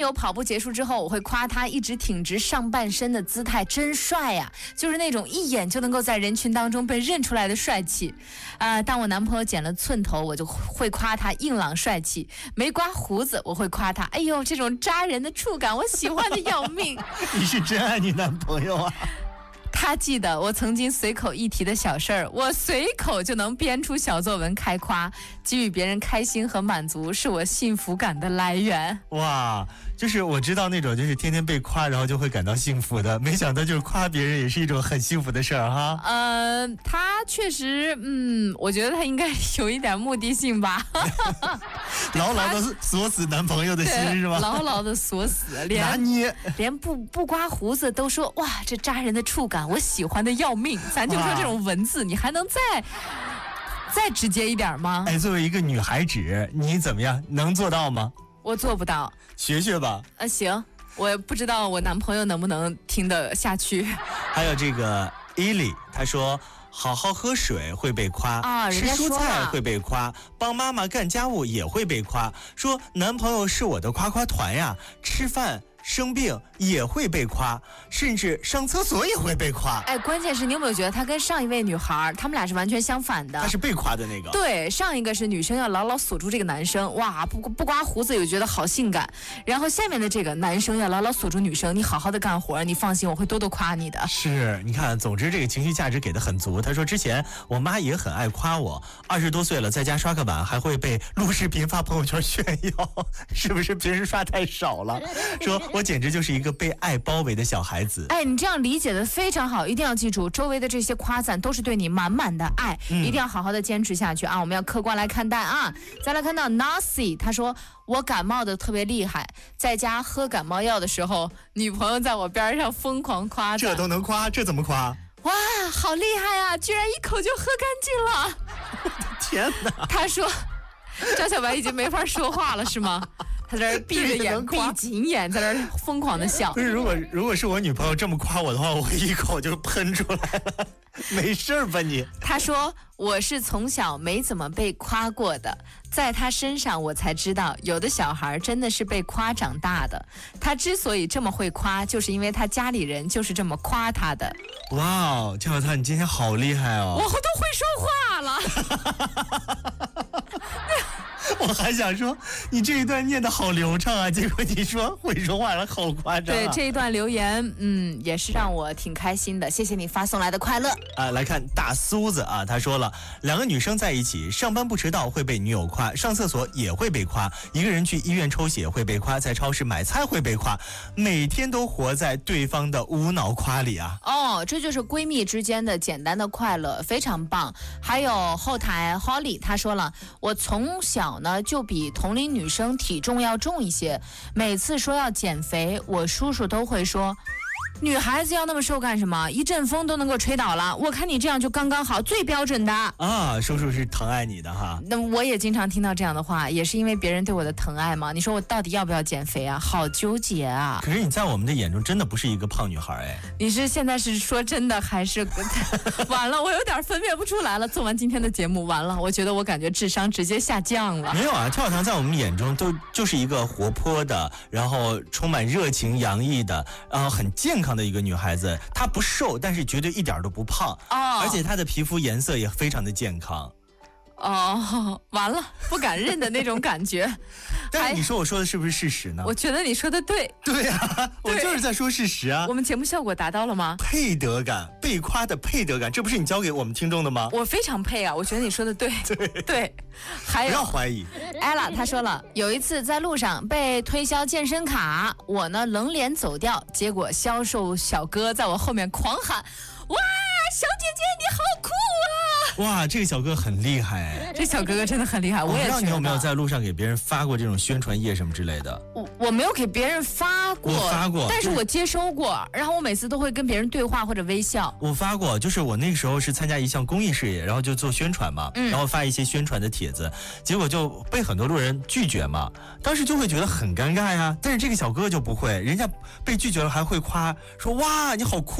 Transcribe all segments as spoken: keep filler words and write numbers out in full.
友跑步结束之后，我会夸他一直挺直上半身的姿态真帅呀、啊，就是那种一眼就能够在人群当中被认出来的帅气。啊、呃，当我男朋友剪了寸头，我就会夸他硬朗帅气；没刮胡子，我会夸他，哎呦，这种扎人的触感，我喜欢的要命。 你是真爱你男朋友啊？ 他记得我曾经随口一提的小事儿，我随口就能编出小作文开夸，给予别人开心和满足，是我幸福感的来源。 哇，就是我知道那种就是天天被夸然后就会感到幸福的，没想到就是夸别人也是一种很幸福的事儿哈。 呃，他确实，嗯，我觉得他应该有一点目的性吧。 牢牢的锁死男朋友的心是吧？ 牢牢的锁死，连拿捏， 连不不刮胡子都说哇，这扎人的触感我喜欢的要命。咱就说这种文字，你还能再再直接一点吗？ 哎，作为一个女孩子，你怎么样？能做到吗？ 我做不到， 学学吧。 呃，行，我也不知道我男朋友能不能听得下去。 还有这个伊利，他说。好好喝水会被夸啊， 吃蔬菜会被夸，帮妈妈干家务也会被夸，说男朋友是我的夸夸团呀，吃饭生病也会被夸，甚至上厕所也会被夸。 哎，关键是你有没有觉得她跟上一位女孩，她们俩是完全相反的？ 她是被夸的那个。 对，上一个是女生要牢牢锁住这个男生，哇，不不刮胡子又觉得好性感，然后下面的这个男生要牢牢锁住女生，你好好的干活，你放心，我会多多夸你的。 是，你看，总之这个情绪价值给的很足。他说之前我妈也很爱夸我，二十多岁了，在家刷个碗还会被录视频发朋友圈炫耀，是不是平时刷太少了？说我简直就是一个被爱包围的小孩子。 哎，你这样理解的非常好，一定要记住，周围的这些夸赞都是对你满满的爱、嗯、一定要好好的坚持下去啊！我们要客观来看待啊。再来看到 Nasi， 他说我感冒的特别厉害，在家喝感冒药的时候，女朋友在我边上疯狂夸赞。 这都能夸？这怎么夸？ 哇，好厉害啊！居然一口就喝干净了！ 我的天哪！ 他说张小白已经没法说话了是吗？他在这儿闭着眼闭紧眼在这儿疯狂的笑。 不是，如果如果是我女朋友这么夸我的话，我一口就喷出来了。没事吧你？ 他说我是从小没怎么被夸过的，在他身上我才知道有的小孩真的是被夸长大的。他之所以这么会夸，就是因为他家里人就是这么夸他的。 哇哦，姜小涛你今天好厉害哦， 我都会说话了。 我还想说你这一段念得好流畅啊，结果你说会说话了，好夸张、啊、 对，这一段留言嗯也是让我挺开心的，谢谢你发送来的快乐啊。来看大苏子啊，他说了，两个女生在一起，上班不迟到会被女友夸，上厕所也会被夸，一个人去医院抽血会被夸，在超市买菜会被夸，每天都活在对方的无脑夸里啊。 哦，这就是闺蜜之间的简单的快乐，非常棒。还有后台 Holly 他说了，我从小呢就比同龄女生体重要重一些，每次说要减肥，我叔叔都会说，女孩子要那么瘦干什么？一阵风都能够吹倒了。我看你这样就刚刚好，最标准的啊。叔叔是疼爱你的哈。 那我也经常听到这样的话，也是因为别人对我的疼爱嘛。你说我到底要不要减肥啊？好纠结啊。 可是你在我们的眼中真的不是一个胖女孩哎。 你是现在是说真的还是完了？我有点分辨不出来了。做完今天的节目，完了，我觉得我感觉智商直接下降了。 没有啊，跳跳糖在我们眼中都就是一个活泼的，然后充满热情洋溢的，然后很健康的一个女孩子。她不瘦，但是绝对一点都不胖、哦、而且她的皮肤颜色也非常的健康。 哦，完了，不敢认的那种感觉。 但是你说我说的是不是事实呢？ 我觉得你说的对。 对啊，我就是在说事实啊。 我们节目效果达到了吗？ 配得感，被夸的配得感，这不是你教给我们听众的吗？ 我非常配啊，我觉得你说的对。对对，还有不要怀疑。 Ella 她说了，有一次在路上被推销健身卡，我呢冷脸走掉，结果销售小哥在我后面狂喊，哇，小姐姐你好酷啊！ 哇，这个小哥很厉害， 这小哥哥真的很厉害。我也不知道你有没有在路上给别人发过这种宣传页什么之类的？ 我我没有给别人发过， 我发过， 但是我接收过，然后我每次都会跟别人对话或者微笑。 我发过，就是我那个时候是参加一项公益事业，然后就做宣传嘛，嗯、然后发一些宣传的帖子，结果就被很多路人拒绝嘛，当时就会觉得很尴尬呀。但是这个小哥哥就不会，人家被拒绝了还会夸，说哇你好酷啊。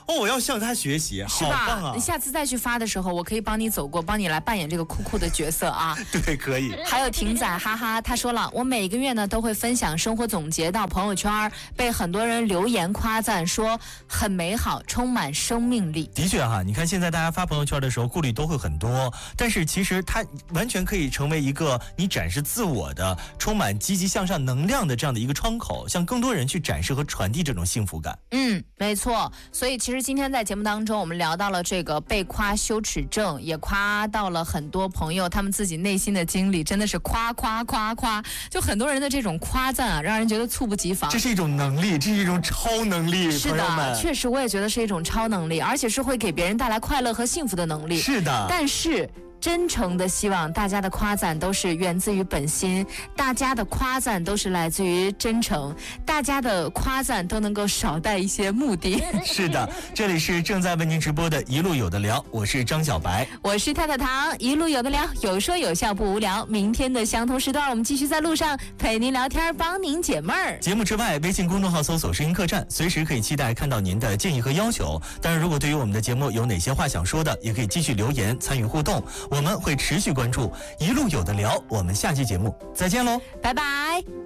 哦，我要向他学习， 是好棒啊！ 吧？你下次再去发的时候，我可以帮你走过，帮你来扮演这个酷酷的角色啊。 对，可以。 还有婷仔哈哈，他说了，我每个月呢都会分享生活总结到朋友圈，被很多人留言夸赞，说很美好，充满生命力。 的确哈，你看现在大家发朋友圈的时候顾虑都会很多，但是其实它完全可以成为一个你展示自我的、充满积极向上能量的这样的一个窗口，向更多人去展示和传递这种幸福感。 嗯，没错。所以其实今天在节目当中，我们聊到了这个被夸羞耻症，也夸到了很多朋友他们自己内心的经历，真的是夸夸夸夸，就很多人的这种夸赞啊，让人觉得猝不及防。 这是一种能力，这是一种超能力， 是的，确实我也觉得是一种超能力，而且是会给别人带来快乐和幸福的能力。 是的， 但是真诚的希望大家的夸赞都是源自于本心，大家的夸赞都是来自于真诚，大家的夸赞都能够少带一些目的。 是的，这里是正在为您直播的一路有的聊，我是张小白， 我是太太糖，一路有的聊，有说有笑不无聊。明天的相同时段，我们继续在路上陪您聊天，帮您解闷儿。 节目之外，微信公众号搜索声音客栈，随时可以期待看到您的建议和要求。当然，如果对于我们的节目有哪些话想说的，也可以继续留言参与互动，我们会持续关注一路有的聊。我们下期节目再见喽， 拜拜。